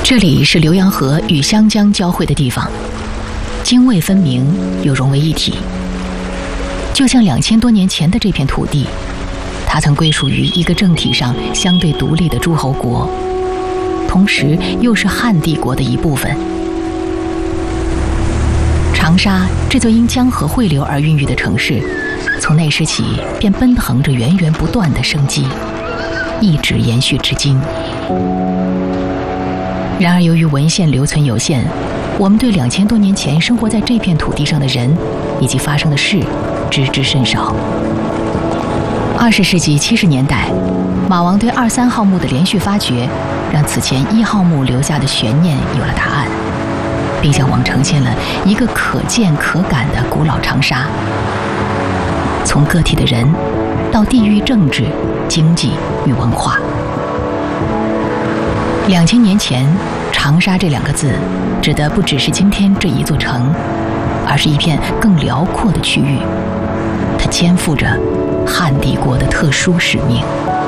这里是浏阳河与湘江交汇的地方，泾渭分明又融为一体。就像2000多年前的这片土地，它曾归属于一个政体上相对独立的诸侯国，同时又是汉帝国的一部分。长沙这座因江河汇流而孕育的城市，从那时起便奔腾着源源不断的生机，一直延续至今。然而由于文献留存有限，我们对2000多年前生活在这片土地上的人以及发生的事知之甚少。20世纪70年代，马王堆2、3号墓的连续发掘，让此前1号墓留下的悬念有了答案，并向我们呈现了一个可见可感的古老长沙。从个体的人，到地域政治、经济与文化。2000年前，长沙这2个字指的不只是今天这一座城，而是一片更辽阔的区域。它肩负着汉帝国的特殊使命。